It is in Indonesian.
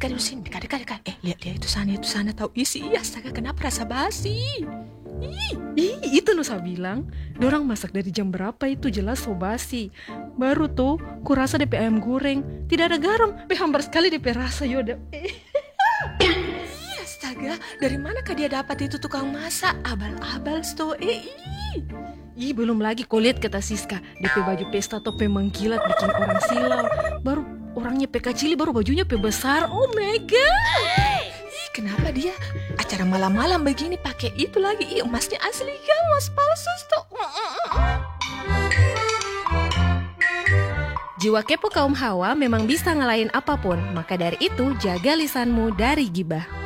dekat di sini, dekat. Lihat dia itu sana tahu isi. Astaga, kenapa rasa basi? Itu Nusa bilang, dorang masak dari jam berapa itu jelas so basi. Baru tuh, kurasa DP ayam goreng tidak ada garam, hambar sekali DP rasa Yoda. Astaga, dari manakah dia dapat itu tukang masak? Abal-abal sto. Belum lagi kau lihat kata Siska, DP baju pesta tope mengkilat bikin orang silau. Baru orangnya pe kecil, baru bajunya pe besar. Oh my god. Kenapa dia acara malam-malam begini pakai itu lagi? Emasnya asli kan, emas palsu sto. Jiwa kepo kaum Hawa memang bisa ngalahin apapun, maka dari itu jaga lisanmu dari gibah.